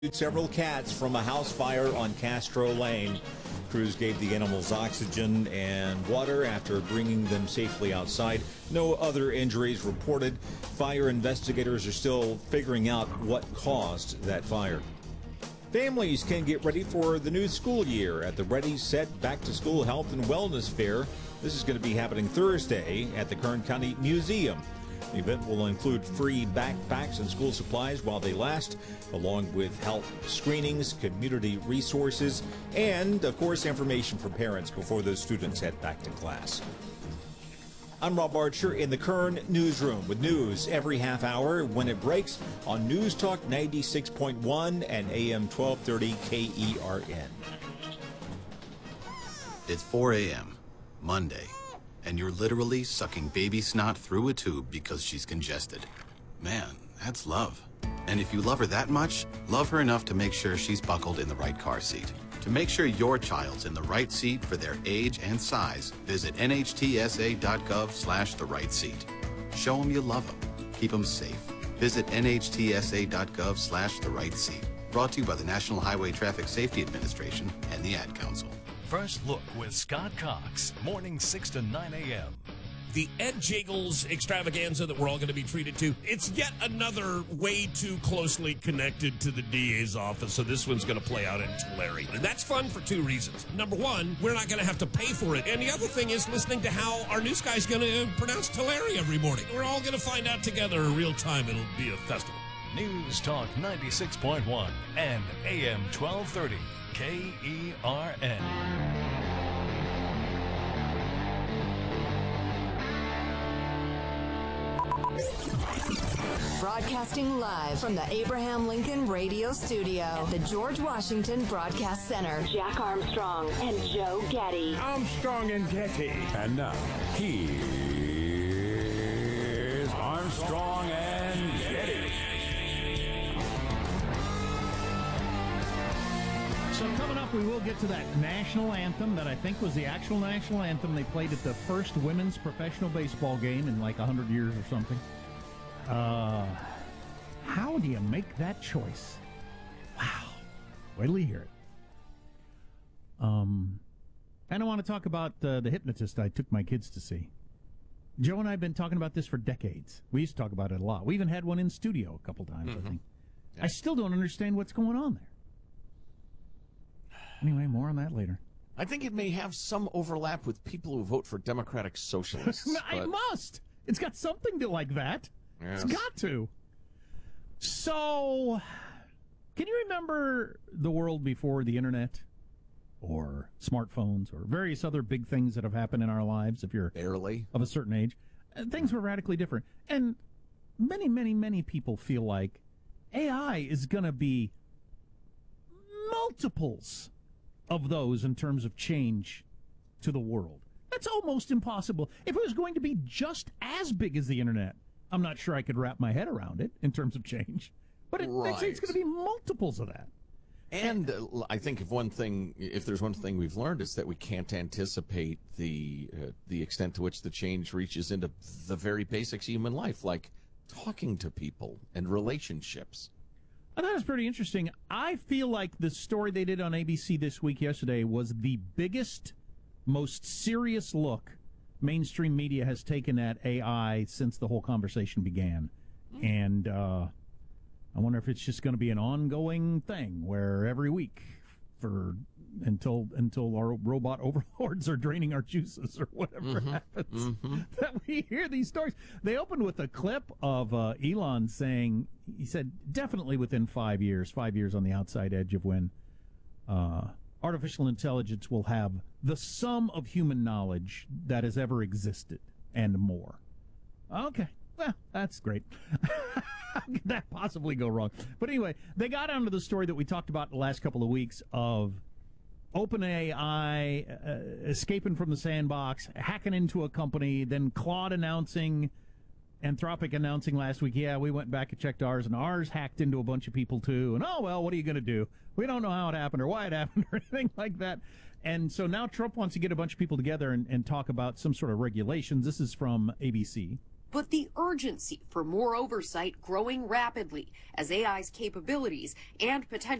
Several cats from a house fire on Castro Lane. Crews gave the animals oxygen and water after bringing them safely outside. No other injuries reported. Fire investigators are still figuring out what caused that fire. Families can get ready for the new school year at the Ready, Set, Back to School Health and Wellness Fair. This is going to be happening Thursday at the Kern County Museum. The event will include free backpacks and school supplies while they last, along with health screenings, community resources, and, of course, information for parents before those students head back to class. I'm Rob Archer in the Kern Newsroom with news every half hour when it breaks on News Talk 96.1 and AM 1230 KERN. It's 4 a.m., Monday, and you're literally sucking baby snot through a tube because she's congested. Man, that's love. And if you love her that much, love her enough to make sure she's buckled in the right car seat. To make sure your child's in the right seat for their age and size, visit nhtsa.gov/the right seat. Show them you love them. Keep them safe. Visit nhtsa.gov/the right seat. Brought to you by the National Highway Traffic Safety Administration and the Ad Council. First Look with Scott Cox, morning 6 to 9 a.m. The Ed Jagels extravaganza that we're all going to be treated to, it's yet another way too closely connected to the DA's office, so this one's going to play out in Tulare. And that's fun for two reasons. Number one, we're not going to have to pay for it. And the other thing is listening to how our news guy's going to pronounce Tulare every morning. We're all going to find out together in real time. It'll be a festival. News Talk 96.1 and AM 1230 KERN. Broadcasting live from the Abraham Lincoln Radio Studio at the George Washington Broadcast Center. Jack Armstrong and Joe Getty. Armstrong and Getty. And now, here's Armstrong and Getty. So coming up, we will get to that national anthem that I think was the actual national anthem they played at the first women's professional baseball game in like 100 years or something. How do you make that choice? Wow. Wait till you hear it. And I want to talk about the hypnotist I took my kids to see. Joe and I have been talking about this for decades. We used to talk about it a lot. We even had one in studio a couple times, I think. Yeah. I still don't understand what's going on there. Anyway, more on that later. I think it may have some overlap with people who vote for Democratic Socialists. It must. It's got something to like that. Yes. It's got to. So, can you remember the world before the internet or smartphones or various other big things that have happened in our lives if you're barely of a certain age? Things were radically different. And many, many, many people feel like AI is going to be multiples of those in terms of change to the world. That's almost impossible. If it was going to be just as big as the internet, I'm not sure I could wrap my head around it in terms of change. But it's going to be multiples of that. And I think if there's one thing we've learned, is that we can't anticipate the extent to which the change reaches into the very basics of human life, like talking to people and relationships. I thought it was pretty interesting. I feel like the story they did on ABC this week yesterday was the biggest, most serious look mainstream media has taken at AI since the whole conversation began. And I wonder if it's just going to be an ongoing thing where every week until our robot overlords are draining our juices or whatever happens, that we hear these stories. They opened with a clip of Elon saying, he said, definitely within 5 years on the outside edge of when artificial intelligence will have the sum of human knowledge that has ever existed and more. Okay, well, that's great. How could that possibly go wrong? But anyway, they got onto the story that we talked about the last couple of weeks of OpenAI escaping from the sandbox, hacking into a company, then Claude Anthropic announcing last week, yeah, we went back and checked ours, and ours hacked into a bunch of people too. And, oh, well, what are you going to do? We don't know how it happened or why it happened or anything like that. And so now Trump wants to get a bunch of people together and talk about some sort of regulations. This is from ABC. but the urgency for more oversight growing rapidly as AI's capabilities and potential